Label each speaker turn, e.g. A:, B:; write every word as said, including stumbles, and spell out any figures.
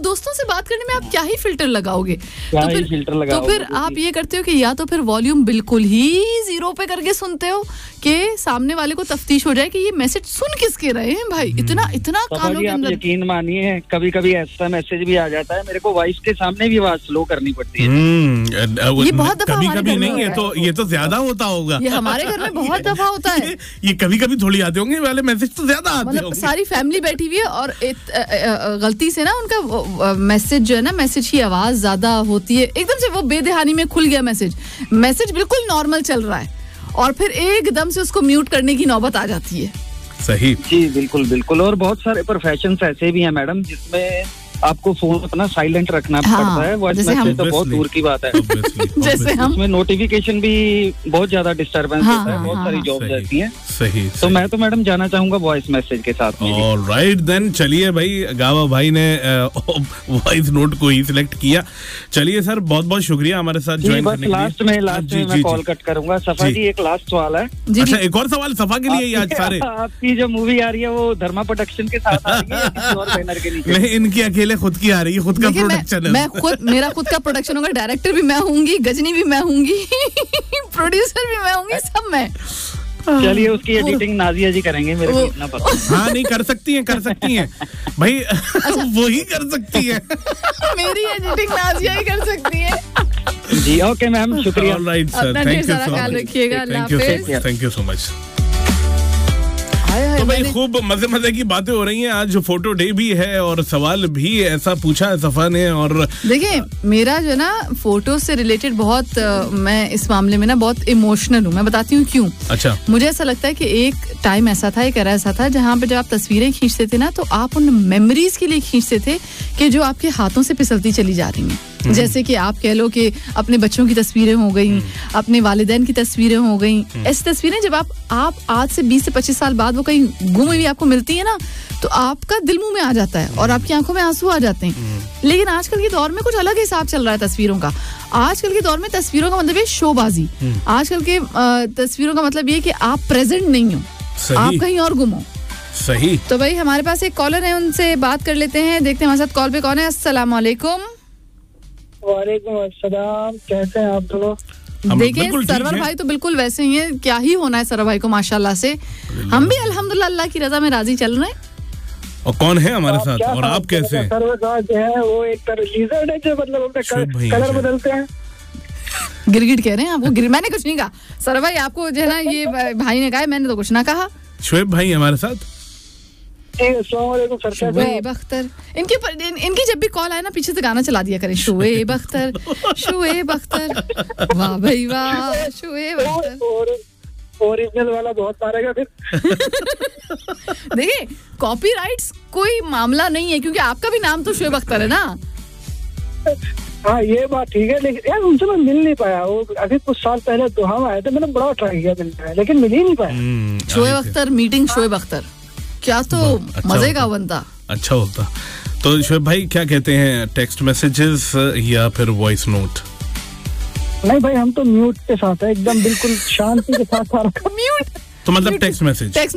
A: दोस्तों से बात करने में आप क्या ही फिल्टर लगाओगे?
B: क्या
A: तो
B: ही
A: फिर
B: फिल्टर लगाओगे,
A: तो फिर आप ये करते हो कि या तो फिर वॉल्यूम बिल्कुल ही जीरो पे करके सुनते हो कि सामने वाले को तफ्तीश हो जाए कि ये मैसेज सुन किसके रहे हैं भाई, इतना इतना कानों के अंदर।
B: यकीन मानिए कभी कभी ऐसा मैसेज भी आ जाता है, मेरे को वॉइस के सामने भी आवाज स्लो करनी पड़ती
A: है। ये बहुत दफा
C: कभी कभी नहीं है, तो ये तो ज्यादा होता होगा।
A: ये हमारे घर में बहुत दफा होता है।
C: ये कभी कभी थोड़ी आते होंगे वाले मैसेज, तो ज्यादा आते
A: मतलब सारी फैमिली बैठी हुई है और गलती से ना उनका मैसेज जो है ना, मैसेज की आवाज ज्यादा होती है, एकदम से वो बेदहानी में खुल गया मैसेज, मैसेज बिल्कुल नॉर्मल चल रहा है और फिर एकदम से उसको म्यूट करने की नौबत आ जाती है।
C: सही
B: जी बिल्कुल बिल्कुल। और बहुत सारे प्रोफेशंस ऐसे भी हैं मैडम जिसमें आपको फोन अपना साइलेंट रखना
A: हाँ,
B: पड़ता है, वॉइस मैसेज तो बहुत दूर की बात है।
A: जैसे हम
B: उसमें नोटिफिकेशन भी बहुत ज्यादा डिस्टर्बेंस
A: हाँ,
B: होता है,
A: हाँ,
B: बहुत
A: हाँ,
B: सारी
A: हाँ,
B: जॉब रहती हैं।
C: सही,
B: तो मैं तो मैडम जाना चाहूंगा वॉइस मैसेज के साथ में।
C: ऑलराइट देन, चलिए भाई, गावा भाई ने वॉइस नोट को ही सिलेक्ट किया। चलिए सर, बहुत बहुत शुक्रिया हमारे साथ ज्वाइन करने के लिए।
B: लास्ट में लास्ट में मैं कॉल कट करूंगा। सफा जी एक लास्ट सवाल है।
C: अच्छा, एक और सवाल सफा के लिए आज सारे।
B: आपकी जो मूवी आ रही है वो धर्मा प्रोडक्शन के साथ आ रही है या किसी और बैनर के नीचे?
C: नहीं, इनकी अकेले खुद की आ रही है, खुद का प्रोडक्शन है।
A: मैं खुद, मेरा खुद का प्रोडक्शन होगा, डायरेक्टर भी मैं होंगी, गजनी भी मैं होंगी, प्रोड्यूसर भी मैं होंगी, सब मैं।
B: चलिए उसकी एडिटिंग नाजिया जी करेंगे, मेरे को इतना पता।
C: हाँ नहीं, कर सकती हैं, कर सकती हैं भाई। अच्छा, वो ही कर सकती है।
A: मेरी एडिटिंग नाजिया ही कर सकती है।
B: जी ओके मैम, शुक्रिया।
C: Alright sir, thank you so much,
A: रखिएगा,
C: thank you, thank you so much. तो भाई खूब मजे मजे की बातें हो रही हैं। आज फोटो डे भी है और सवाल भी ऐसा पूछा है सफा ने। और
A: देखिए, मेरा जो ना फोटो से रिलेटेड बहुत आ, मैं इस मामले में ना बहुत इमोशनल हूँ। मैं बताती हूँ क्यों।
C: अच्छा,
A: मुझे ऐसा लगता है कि एक टाइम ऐसा था, एक एरा ऐसा था जहाँ पे जब आप तस्वीरें खींचते थे ना, तो आप उन मेमोरीज के लिए खींचते थे कि जो आपके हाथों से फिसलती चली जा रही हैं। जैसे कि आप कह लो कि अपने बच्चों की तस्वीरें हो गई, अपने वालिदैन की तस्वीरें हो गई। ऐसी तस्वीरें जब आप आप आज से बीस से पच्चीस साल बाद वो कहीं गुम हुई आपको मिलती है ना, तो आपका दिल मुंह में आ जाता है और आपकी आंखों में आंसू आ जाते हैं। लेकिन आजकल के दौर में कुछ अलग हिसाब चल रहा है तस्वीरों का। आजकल के दौर में तस्वीरों का मतलब है शोबाजी। आजकल के तस्वीरों का मतलब ये कि आप प्रेजेंट नहीं हो, आप कहीं और गुम हो।
C: सही।
A: तो भाई हमारे पास एक कॉलर है, उनसे बात कर लेते हैं, देखते हैं हमारे साथ कॉल पे कौन है। अस्सलाम वालेकुम।
D: वालेकुम अस्सलाम, कैसे हैं आप दोनों?
A: देखिए, सरवर भाई तो बिल्कुल वैसे ही है, क्या ही होना है सरवर भाई को, माशाल्लाह से। हम भी अल्हम्दुलिल्लाह अल्लाह की रजा में राजी चल रहे हैं।
C: और कौन है हमारे साथ और आप कैसे हैं?
D: सरवर साहब जो है वो एक तरह लीजर्ड है जो मतलब अपने कलर बदलते हैं।
A: गिरगिट कह रहे हैं आप? वो गिर मैंने कुछ नहीं कहा सर भाई, आपको जो है ना ये भाई ने कहा, मैंने तो कुछ ना कहा।
C: शुएब भाई हमारे साथ।
A: शुएब अख्तर, इनकी इन, इनकी जब भी कॉल आए ना पीछे से गाना चला दिया करें, शुएब अख्तर, शुएब अख्तर, वाह भाई वाह, शुएब अख्तर।
D: ओरिजिनल वाला बहुत मारेगा फिर।
A: देखिए, कॉपीराइट्स कोई मामला नहीं है क्योंकि आपका भी नाम तो शुएब अख्तर है ना।
D: हाँ ये बात ठीक है, लेकिन यार उनसे मैं मिल नहीं पाया। वो अभी कुछ साल पहले दुहावा आए थे, मैंने बड़ा ट्राई किया मिलने का, लेकिन मिल ही नहीं पाया।
A: शुएब अख्तर मीटिंग शुएब अख्तर, क्या तो अच्छा मजे का बनता,
C: अच्छा होता। तो शुएब भाई क्या कहते हैं, टेक्स्ट मैसेजेस या फिर वॉइस नोट?
D: नहीं भाई, हम तो म्यूट के साथ है, एकदम बिल्कुल शांति के साथ।
A: म्यूट
C: तो मतलब टेक्स्ट मैसेज।